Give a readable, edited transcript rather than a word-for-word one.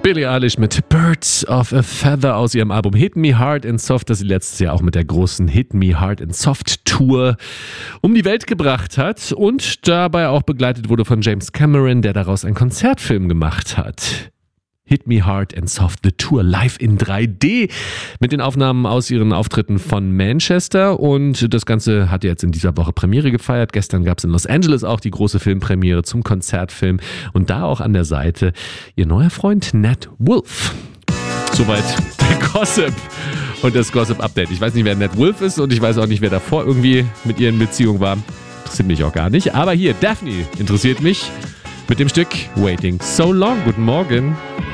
Billie Eilish mit Birds of a Feather aus ihrem Album Hit Me Hard and Soft, das sie letztes Jahr auch mit der großen Hit Me Hard and Soft Tour um die Welt gebracht hat und dabei auch begleitet wurde von James Cameron, der daraus einen Konzertfilm gemacht hat. Hit Me Hard and Soft, The Tour, live in 3D mit den Aufnahmen aus ihren Auftritten von Manchester und das Ganze hat jetzt in dieser Woche Premiere gefeiert. Gestern gab es in Los Angeles auch die große Filmpremiere zum Konzertfilm und da auch an der Seite ihr neuer Freund Nat Wolff. Soweit der Gossip und das Gossip-Update. Ich weiß nicht, wer Nat Wolff ist und ich weiß auch nicht, wer davor irgendwie mit ihr in Beziehung war. Interessiert mich auch gar nicht. Aber hier, Daphne interessiert mich mit dem Stück Waiting So Long. Guten Morgen.